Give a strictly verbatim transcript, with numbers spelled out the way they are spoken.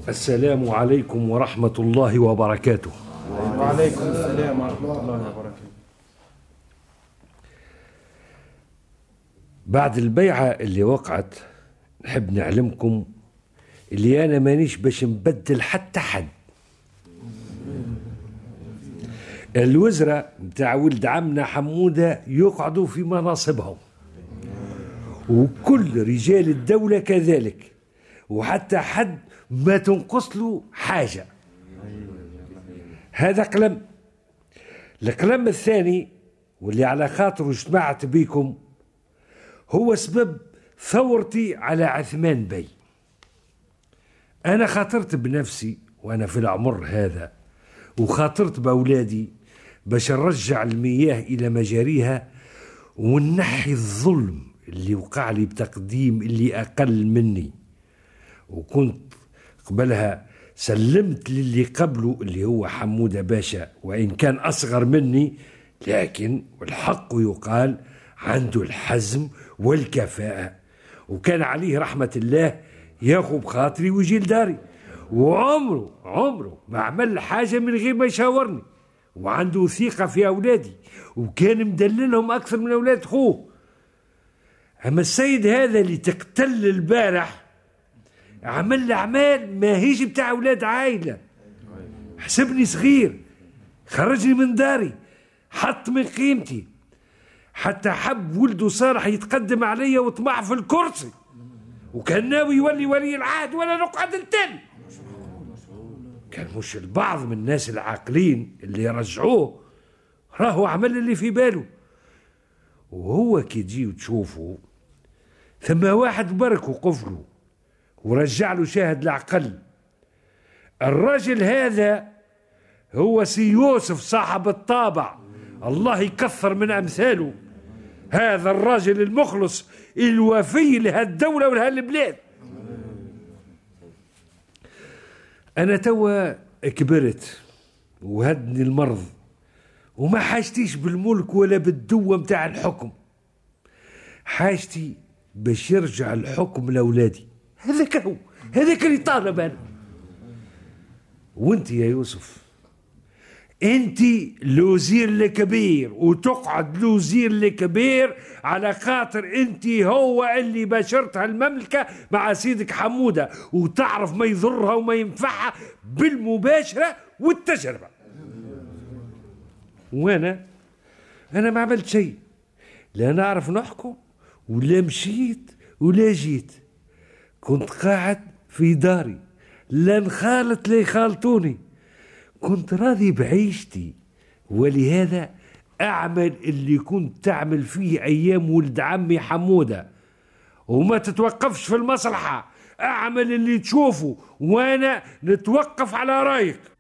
السلام عليكم ورحمة الله وبركاته. وعليكم السلام ورحمة الله وبركاته. بعد البيعة اللي وقعت نحب نعلمكم اللي أنا مانيش باش نبدل حتى حد. الوزراء متاع ولد عمنا حمودة يقعدوا في مناصبهم، وكل رجال الدولة كذلك، وحتى حد ما تنقص له حاجة. هذا قلم. القلم الثاني واللي على خاطر اجتمعت بكم هو سبب ثورتي على عثمان بي. أنا خاطرت بنفسي وأنا في العمر هذا، وخاطرت بأولادي باش نرجع المياه إلى مجاريها ونحي الظلم اللي وقع لي بتقديم اللي أقل مني. وكنت قبلها سلمت للي قبله اللي هو حمودة باشا، وإن كان أصغر مني لكن والحق يقال عنده الحزم والكفاءة، وكان عليه رحمة الله ياخذ بخاطري ويجي لداري، وعمره عمره ما عمل حاجة من غير ما يشاورني، وعنده ثقة في أولادي وكان مدللهم أكثر من أولاد خوه. أما السيد هذا اللي تقتل البارح عمل أعمال ما هيش بتاع أولاد عائلة، حسبني صغير، خرجني من داري، حط من قيمتي، حتى حب ولده صالح يتقدم عليا وطمع في الكرسي، وكان ناوي يولي ولي العهد ولا نقعد التل. كان مش البعض من الناس العاقلين اللي يرجعوه راهو عمل اللي في باله. وهو كي تجي وتشوفه ثم واحد برك وقفله ورجع له شاهد العقل. الرجل هذا هو سي يوسف صاحب الطابع، الله يكثر من أمثاله. هذا الرجل المخلص الوفي لهالدولة ولهالبلاد. أنا توا كبرت وهدني المرض وما حاجتيش بالملك ولا بالدوة متاع الحكم، حاجتي باش يرجع الحكم لأولادي. هذاك هو، هذاك اللي طالب أنا. وانت يا يوسف انت الوزير الكبير، وتقعد الوزير الكبير على خاطر انت هو اللي باشرتها المملكة مع سيدك حمودة، وتعرف ما يضرها وما ينفعها بالمباشرة والتجربة. وانا انا ما عملت شيء، لا نعرف نحكم ولا مشيت ولا جيت، كنت قاعد في داري، لا نخالط لا يخالطوني، كنت راضي بعيشتي. ولهذا أعمل اللي كنت تعمل فيه أيام ولد عمي حمودة، وما تتوقفش في المصلحة، أعمل اللي تشوفه وأنا نتوقف على رأيك.